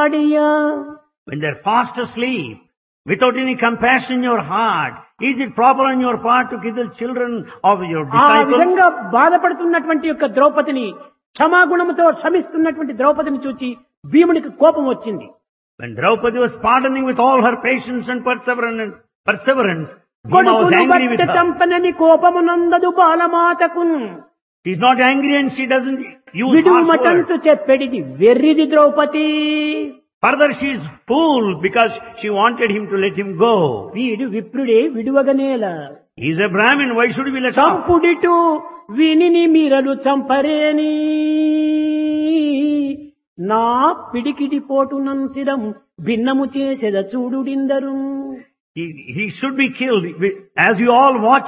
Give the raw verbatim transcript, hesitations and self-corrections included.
పాడియా. When they're fast asleep, without any compassion in your heart, is it proper on your part to kill the children of your ఆ disciples? విధంగా బాధపడుతున్నటువంటి యొక్క ద్రౌపదిని క్షమాగుణముతో క్షమిస్తున్నటువంటి ద్రౌపదిని చూచి భీమునికి కోపం వచ్చింది. When Draupadi was pardoning with all her patience and perseverance, perseverance, Bhima was కొడుకును angry with బట్ట her. చంపనని కోపమునందదు బాలమాతకును She's not angry and she doesn't use విడు harsh మటంతు words. చెప్పెడిది వెర్రిది Draupadi. Further, she is fool because she wanted him to let him go. వీడు విప్రుడే విడువగనేల He is a Brahmin, why should we let him? చంపుడిటు వీనిని మీరలు చంపరేని నా పిడికిడి పోటునం serum భిన్నము చేసెద చూడుడిందరు. He, he should be killed. As you all watch